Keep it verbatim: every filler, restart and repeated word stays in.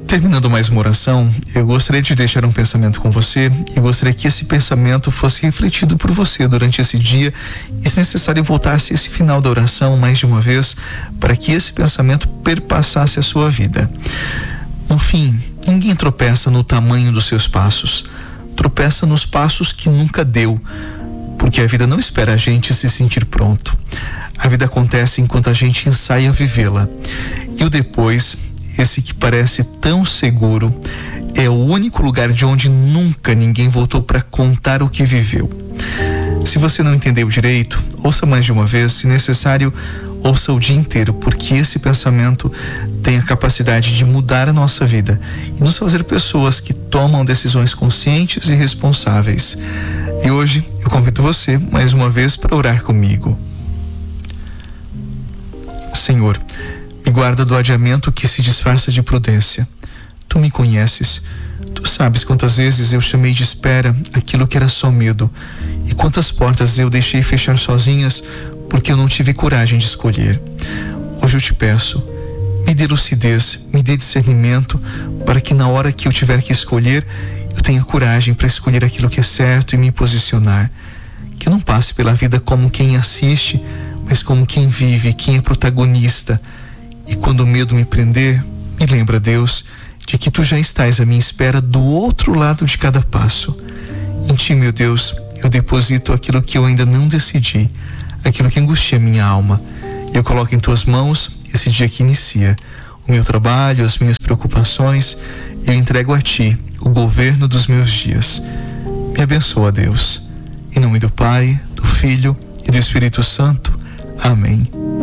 Terminando mais uma oração, eu gostaria de deixar um pensamento com você e gostaria que esse pensamento fosse refletido por você durante esse dia e, se necessário, voltasse esse final da oração mais de uma vez para que esse pensamento perpassasse a sua vida. No fim, ninguém tropeça no tamanho dos seus passos, tropeça nos passos que nunca deu, porque a vida não espera a gente se sentir pronto. A vida acontece enquanto a gente ensaia vivê-la. E o depois, esse que parece tão seguro, é o único lugar de onde nunca ninguém voltou para contar o que viveu. Se você não entendeu direito, ouça mais de uma vez, se necessário, ouça o dia inteiro, porque esse pensamento tem a capacidade de mudar a nossa vida e nos fazer pessoas que tomam decisões conscientes e responsáveis. E hoje eu convido você mais uma vez para orar comigo. Senhor, me guarda do adiamento que se disfarça de prudência. Tu me conheces. Tu sabes quantas vezes eu chamei de espera aquilo que era só medo, e quantas portas eu deixei fechar sozinhas porque eu não tive coragem de escolher. Hoje eu te peço, me dê lucidez, me dê discernimento, para que na hora que eu tiver que escolher, eu tenha coragem para escolher aquilo que é certo e me posicionar. Que eu não passe pela vida como quem assiste, mas como quem vive, quem é protagonista. E quando o medo me prender, me lembra, Deus, de que tu já estás à minha espera do outro lado de cada passo. Em ti, meu Deus, eu deposito aquilo que eu ainda não decidi, aquilo que angustia minha alma. Eu coloco em tuas mãos esse dia que inicia. O meu trabalho, as minhas preocupações, eu entrego a ti o governo dos meus dias. Me abençoa, Deus. Em nome do Pai, do Filho e do Espírito Santo. Amém.